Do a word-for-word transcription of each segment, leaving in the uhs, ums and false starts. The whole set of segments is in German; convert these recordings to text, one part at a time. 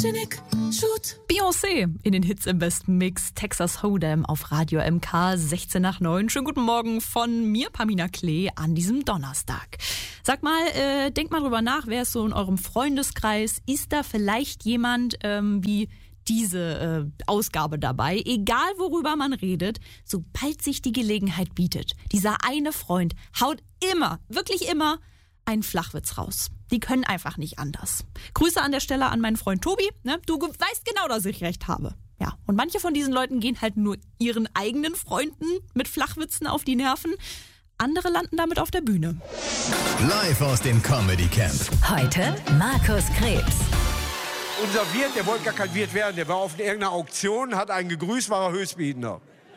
Photogenic, shoot. Beyoncé in den Hits im besten Mix. Texas Hold'em auf Radio M K sechzehn nach neun. Schönen guten Morgen von mir, Pamina Klee, an diesem Donnerstag. Sag mal, äh, denkt mal drüber nach, wer ist so in eurem Freundeskreis? Ist da vielleicht jemand ähm, wie diese äh, Ausgabe dabei? Egal worüber man redet, sobald sich die Gelegenheit bietet, dieser eine Freund haut immer, wirklich immer einen Flachwitz raus. Die können einfach nicht anders. Grüße an der Stelle an meinen Freund Tobi. Ne? Du weißt genau, dass ich recht habe. Ja, und manche von diesen Leuten gehen halt nur ihren eigenen Freunden mit Flachwitzen auf die Nerven. Andere landen damit auf der Bühne. Live aus dem Comedy Camp. Heute Markus Krebs. Unser Wirt, der wollte gar kein Wirt werden. Der war auf irgendeiner Auktion, hat einen gegrüßt, war er Höchstbietender.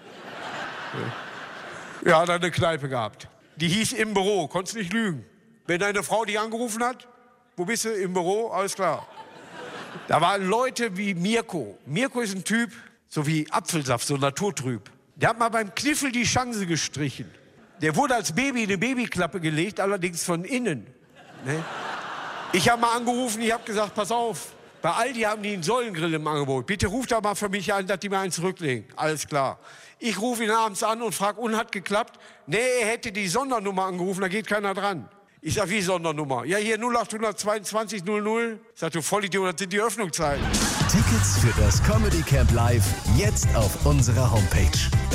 Ja, hat er eine Kneipe gehabt. Die hieß Im Büro, konntest nicht lügen. Wenn deine Frau dich angerufen hat, wo bist du? Im Büro, alles klar. Da waren Leute wie Mirko. Mirko ist ein Typ, so wie Apfelsaft, so naturtrüb. Der hat mal beim Kniffel die Chance gestrichen. Der wurde als Baby in eine Babyklappe gelegt, allerdings von innen. Ne? Ich habe mal angerufen, ich habe gesagt, pass auf, bei Aldi haben die einen Säulengrill im Angebot. Bitte ruft da mal für mich an, dass die mir einen zurücklegen. Alles klar. Ich rufe ihn abends an und frage, und hat geklappt? Nee, er hätte die Sondernummer angerufen, da geht keiner dran. Ich sag, wie Sondernummer? Ja, hier null acht zweiundzwanzig null null. Ich sag, du Vollidiot, das sind die Öffnungszeiten. Tickets für das Comedy Camp Live jetzt auf unserer Homepage.